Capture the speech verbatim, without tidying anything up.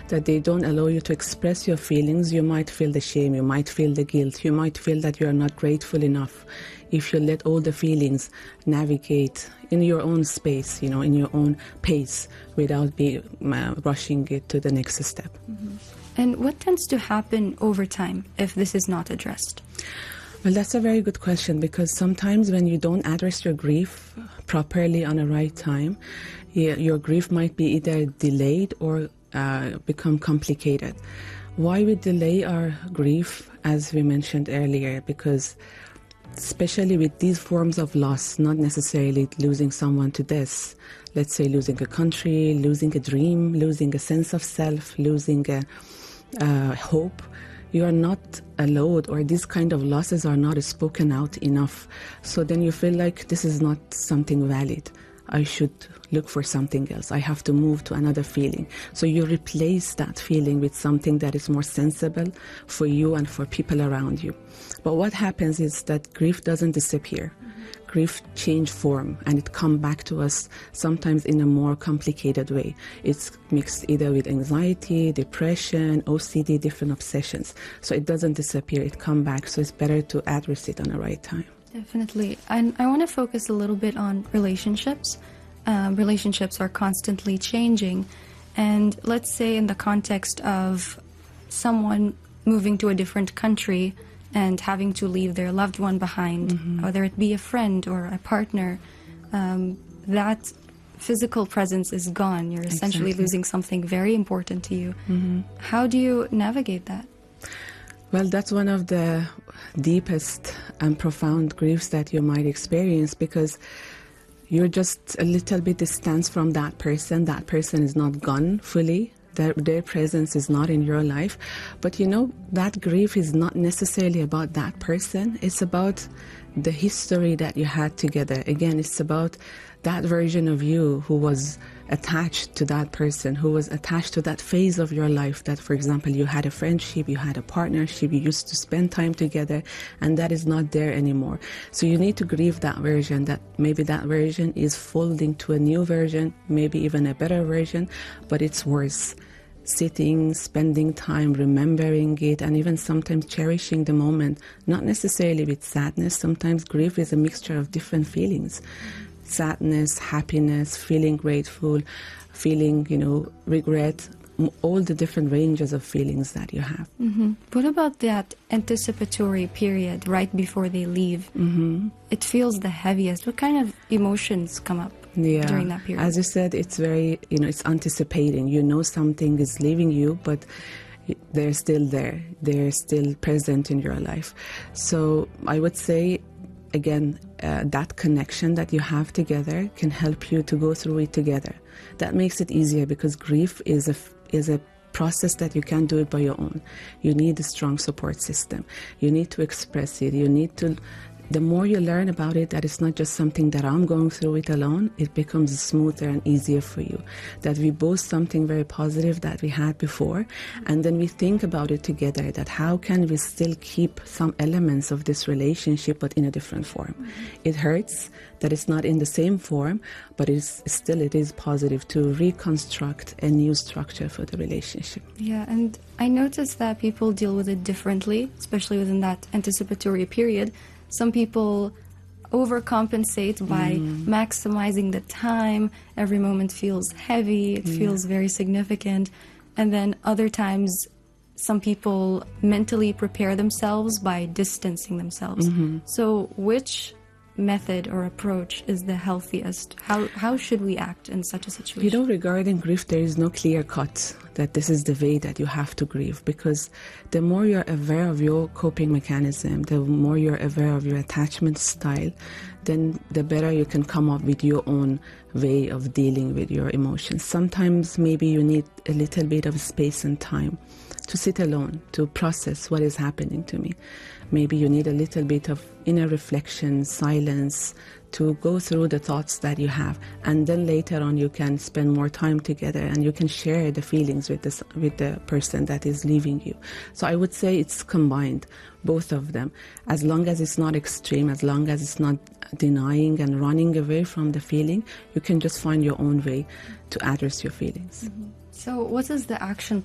that they don't allow you to express your feelings, you might feel the shame, you might feel the guilt, you might feel that you are not grateful enough if you let all the feelings navigate in your own space, you know, in your own pace, without be, uh, rushing it to the next step. Mm-hmm. And what tends to happen over time if this is not addressed? Well, that's a very good question, because sometimes when you don't address your grief properly on a right time, your grief might be either delayed or uh, become complicated. Why we delay our grief, as we mentioned earlier, because especially with these forms of loss, not necessarily losing someone to death, let's say losing a country, losing a dream, losing a sense of self, losing a uh, hope, you are not allowed, or these kind of losses are not spoken out enough. So then you feel like this is not something valid. I should look for something else. I have to move to another feeling. So you replace that feeling with something that is more sensible for you and for people around you. But what happens is that grief doesn't disappear. Mm-hmm. Grief change form, and it come back to us sometimes in a more complicated way. It's mixed either with anxiety, depression, O C D, different obsessions. So it doesn't disappear, it come back. So it's better to address it on the right time. Definitely. And I want to focus a little bit on relationships. Um, relationships are constantly changing. And let's say in the context of someone moving to a different country and having to leave their loved one behind, mm-hmm. whether it be a friend or a partner, um, that physical presence is gone. You're essentially exactly. losing something very important to you. Mm-hmm. How do you navigate that? Well, that's one of the deepest and profound griefs that you might experience, because you're just a little bit distanced from that person. That person is not gone fully. Their, their presence is not in your life. But you know, that grief is not necessarily about that person. It's about the history that you had together. Again, it's about that version of you who was attached to that person, who was attached to that phase of your life that, for example, you had a friendship, you had a partnership, you used to spend time together, and that is not there anymore. So you need to grieve that version, that maybe that version is folding to a new version, maybe even a better version, but it's worse. Sitting, spending time, remembering it, and even sometimes cherishing the moment, not necessarily with sadness. Sometimes grief is a mixture of different feelings. Sadness, happiness, feeling grateful, feeling, you know, regret, all the different ranges of feelings that you have. Mm-hmm. What about that anticipatory period right before they leave? Mm-hmm. It feels the heaviest. What kind of emotions come up yeah. during that period? As you said, it's very, you know, it's anticipating. You know something is leaving you, but they're still there. They're still present in your life. So I would say, again, uh, that connection that you have together can help you to go through it together. That makes it easier, because grief is a, is a process that you can't do it by your own. You need a strong support system. You need to express it. You need to... The more you learn about it, that it's not just something that I'm going through it alone, it becomes smoother and easier for you. That we boast something very positive that we had before, and then we think about it together, that how can we still keep some elements of this relationship but in a different form. Mm-hmm. It hurts that it's not in the same form, but it's still it is positive to reconstruct a new structure for the relationship. Yeah, and I noticed that people deal with it differently, especially within that anticipatory period. Some people overcompensate by mm. maximizing the time. Every moment feels heavy. It yeah. feels very significant. And then other times, some people mentally prepare themselves by distancing themselves. Mm-hmm. So which method or approach is the healthiest? How how should we act in such a situation? You know, regarding grief, there is no clear cut that this is the way that you have to grieve, because the more you're aware of your coping mechanism, the more you're aware of your attachment style, then the better you can come up with your own way of dealing with your emotions. Sometimes maybe you need a little bit of space and time to sit alone, to process what is happening to me. Maybe you need a little bit of inner reflection, silence, to go through the thoughts that you have. And then later on you can spend more time together and you can share the feelings with, this, with the person that is leaving you. So I would say it's combined, both of them. As long as it's not extreme, as long as it's not denying and running away from the feeling, you can just find your own way to address your feelings. Mm-hmm. So what is the action